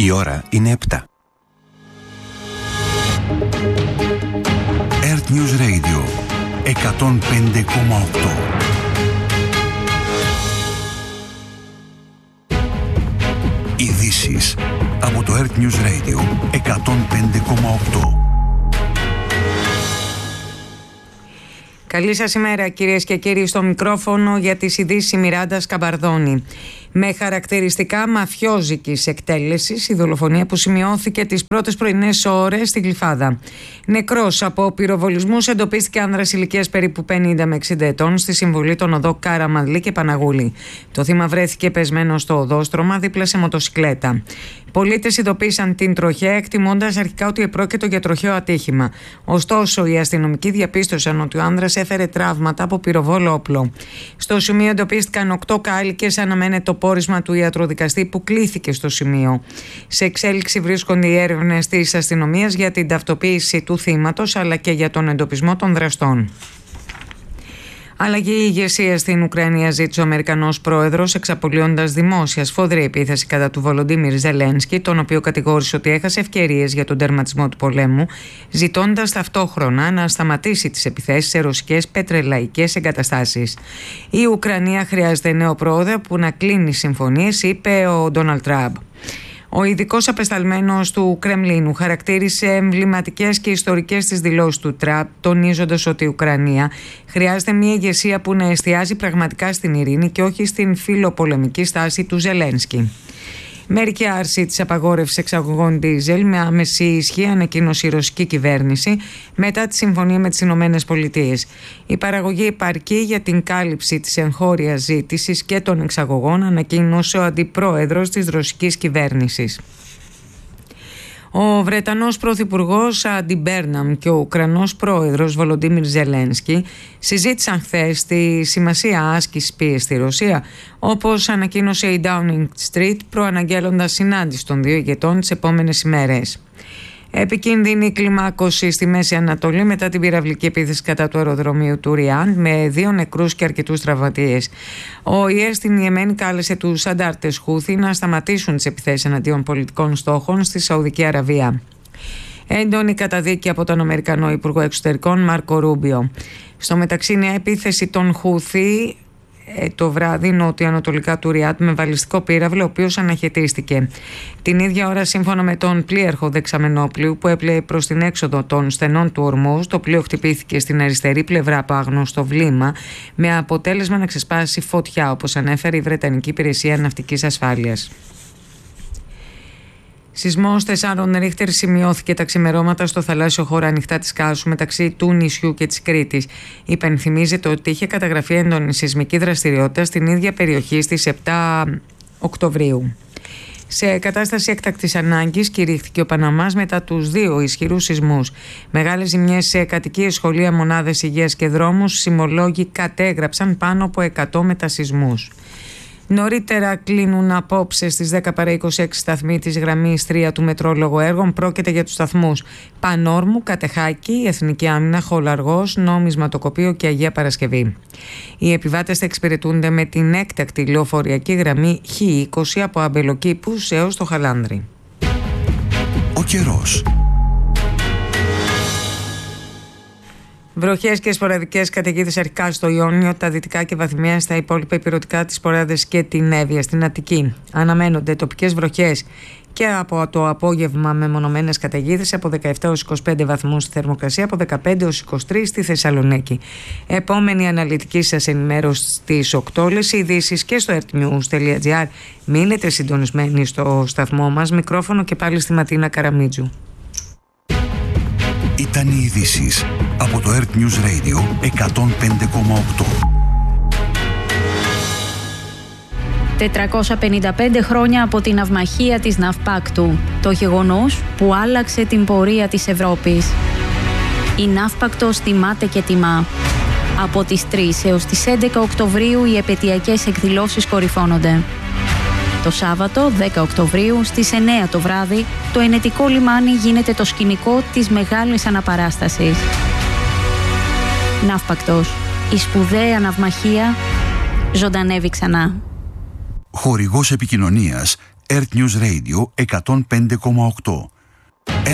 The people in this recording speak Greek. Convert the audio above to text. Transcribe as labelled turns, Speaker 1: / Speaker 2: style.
Speaker 1: Η ώρα είναι 7. Earth News Radio 105,8. Ειδήσεις από το Earth News Radio 105,8.
Speaker 2: Καλή σας ημέρα κυρίες και κύριοι, στο μικρόφωνο για τις ειδήσεις η Μιράντα Σκαμπαρδόνη. Με χαρακτηριστικά μαφιόζικης εκτέλεσης η δολοφονία που σημειώθηκε τις πρώτες πρωινές ώρες στη Γλυφάδα. Νεκρός από πυροβολισμούς εντοπίστηκε άνδρας ηλικίας περίπου 50 με 60 ετών στη συμβολή των οδό Κάραμανλή και Παναγούλη. Το θύμα βρέθηκε πεσμένο στο οδόστρωμα δίπλα σε μοτοσικλέτα. Πολίτες ειδοποίησαν την τροχέα, εκτιμώντας αρχικά ότι επρόκειτο για τροχαίο ατύχημα. Ωστόσο, οι αστυνομικοί διαπίστωσαν ότι ο άνδρας έφερε τραύματα από πυροβόλο όπλο. Στο σημείο εντοπίστηκαν 8 κάηλικες, αναμένεται το πόρισμα του ιατροδικαστή που κλήθηκε στο σημείο. Σε εξέλιξη βρίσκονται οι έρευνες της αστυνομίας για την ταυτοποίηση του θύματος αλλά και για τον εντοπισμό των δραστών. Αλλαγή ηγεσία στην Ουκρανία ζήτησε ο Αμερικανός πρόεδρος, εξαπολύοντας δημόσια σφοδρή επίθεση κατά του Βολοντίμιρ Ζελένσκι, τον οποίο κατηγόρησε ότι έχασε ευκαιρίες για τον τερματισμό του πολέμου, ζητώντας ταυτόχρονα να σταματήσει τις επιθέσεις σε ρωσικές πετρελαϊκές εγκαταστάσεις. Η Ουκρανία χρειάζεται νέο πρόεδρο που να κλείνει συμφωνίες, είπε ο Ντόναλντ Τραμπ. Ο ειδικός απεσταλμένος του Κρεμλίνου χαρακτήρισε εμβληματικές και ιστορικές τις δηλώσεις του Τραμπ, τονίζοντας ότι η Ουκρανία χρειάζεται μια ηγεσία που να εστιάζει πραγματικά στην ειρήνη και όχι στην φιλοπολεμική στάση του Ζελένσκι. Μερική άρση της απαγόρευσης εξαγωγών ντίζελ με άμεση ισχύ ανακοίνωσε η ρωσική κυβέρνηση μετά τη συμφωνία με τις Ηνωμένες Πολιτείες. Η παραγωγή επαρκεί για την κάλυψη της εγχώριας ζήτησης και των εξαγωγών, ανακοίνωσε ο αντιπρόεδρος της ρωσικής κυβέρνησης. Ο Βρετανός Πρωθυπουργός Άντι Μπέρναμ και ο Ουκρανός Πρόεδρος Βολοντίμιρ Ζελένσκι συζήτησαν χθες τη σημασία άσκησης πίεσης στη Ρωσία, όπως ανακοίνωσε η Downing Street, προαναγγέλλοντας συνάντηση των δύο ηγετών τις επόμενες ημέρες. Επικίνδυνη κλιμάκωση στη Μέση Ανατολή μετά την πυραυλική επίθεση κατά του αεροδρομίου του Ριάντ με 2 νεκρούς και αρκετούς τραυματίες. Ο ΙΕ στην Ιεμένη κάλεσε τους αντάρτες Χούθι να σταματήσουν τις επιθέσεις εναντίον πολιτικών στόχων στη Σαουδική Αραβία. Έντονη καταδίκη από τον Αμερικανό Υπουργό Εξωτερικών Μάρκο Ρούμπιο. Στο μεταξύ, νέα επίθεση των Χούθι το βράδυ νότιο-ανατολικά του Ριάντ με βαλιστικό πύραυλο, ο οποίος αναχαιτίστηκε. Την ίδια ώρα, σύμφωνα με τον πλοίαρχο δεξαμενόπλοιου που έπλεε προς την έξοδο των στενών του Ορμούζ, το πλοίο χτυπήθηκε στην αριστερή πλευρά από άγνωστο βλήμα, με αποτέλεσμα να ξεσπάσει φωτιά, όπως ανέφερε η Βρετανική Υπηρεσία Ναυτικής Ασφάλειας. Σεισμός 4 Ρίχτερ σημειώθηκε τα ξημερώματα στο θαλάσσιο χώρο ανοιχτά της Κάσου μεταξύ του νησιού και της Κρήτης. Υπενθυμίζεται ότι είχε καταγραφεί έντονη σεισμική δραστηριότητα στην ίδια περιοχή στις 7 Οκτωβρίου. Σε κατάσταση έκτακτης ανάγκης κηρύχθηκε ο Παναμάς μετά τους 2 ισχυρούς σεισμούς. Μεγάλες ζημιές σε κατοικίες, σχολεία, μονάδες υγείας και δρόμους. Σεισμολόγοι κατέγραψαν πάνω από 100 μετασεισμούς. Νωρίτερα κλείνουν απόψε στις 10 παρά 26 σταθμοί της γραμμής 3 του μετρό λόγω έργων. Πρόκειται για τους σταθμούς Πανόρμου, Κατεχάκη, Εθνική Άμυνα, Χολαργός, Νομισματοκοπείο και Αγία Παρασκευή. Οι επιβάτες θα εξυπηρετούνται με την έκτακτη λεωφορειακή γραμμή Χ20 από Αμπελοκήπους έως το Χαλάνδρι.
Speaker 1: Ο καιρός.
Speaker 2: Βροχές και σποραδικές καταιγίδες αρχικά στο Ιόνιο, τα δυτικά και βαθμία στα υπόλοιπα ηπειρωτικά, τις Ποράδες και την Εύβοια. Στην Αττική αναμένονται τοπικές βροχές και από το απόγευμα με μονομένες καταιγίδες από 17 έως 25 βαθμούς στη θερμοκρασία, από 15 έως 23 στη Θεσσαλονίκη. Επόμενη αναλυτική σας ενημέρωση στις 8, ειδήσεις και στο earthnews.gr. Μείνετε συντονισμένοι στο σταθμό μας. Μικρόφωνο και πάλι στη Ματίνα Καραμίτζου.
Speaker 1: Ήταν οι ειδήσεις από το Earth News Radio 105,8.
Speaker 3: 455 χρόνια από την ναυμαχία της Ναυπάκτου, το γεγονός που άλλαξε την πορεία της Ευρώπης. Η Ναύπακτος τιμάται και τιμά. Από τις 3 έως τις 11 Οκτωβρίου οι επετειακές εκδηλώσεις κορυφώνονται. Το Σάββατο 10 Οκτωβρίου στις 9 το βράδυ το Ενετικό λιμάνι γίνεται το σκηνικό της μεγάλης αναπαράστασης. Ναύπακτος, η σπουδαία ναυμαχία ζωντανεύει ξανά.
Speaker 1: Χορηγός επικοινωνίας Earth News Radio 105,8.